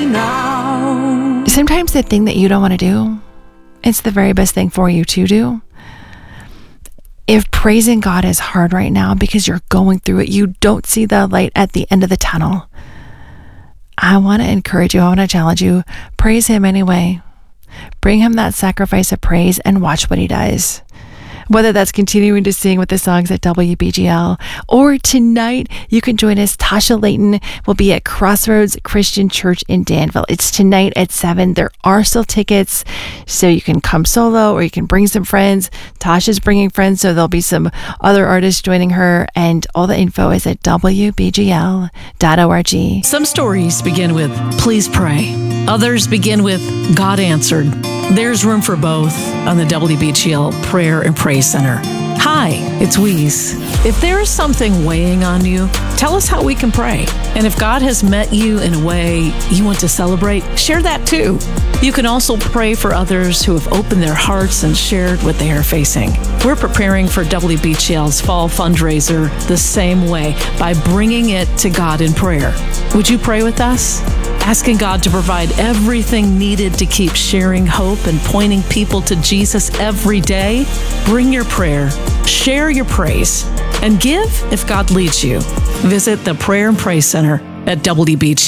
now. Sometimes the thing that you don't want to do, it's the very best thing for you to do. If praising God is hard right now because you're going through it, you don't see the light at the end of the tunnel, I want to encourage you, I want to challenge you, praise Him anyway. Bring Him that sacrifice of praise and watch what He does. Whether that's continuing to sing with the songs at WBGL, or tonight you can join us. Tasha Layton will be at Crossroads Christian Church in Danville. It's tonight at 7. There are still tickets, so you can come solo or you can bring some friends. Tasha's bringing friends, so there'll be some other artists joining her, and all the info is at WBGL.org. Some stories begin with, please pray. Others begin with, God answered. There's room for both on the WBGL Prayer and Praise Center. Hi, it's Weeze. If there is something weighing on you, tell us how we can pray. And if God has met you in a way you want to celebrate, share that too. You can also pray for others who have opened their hearts and shared what they are facing. We're preparing for WBGL's fall fundraiser the same way, by bringing it to God in prayer. Would you pray with us? Asking God to provide everything needed to keep sharing hope and pointing people to Jesus every day? Bring your prayer, share your praise, and give if God leads you. Visit the Prayer and Praise Center at WBGL.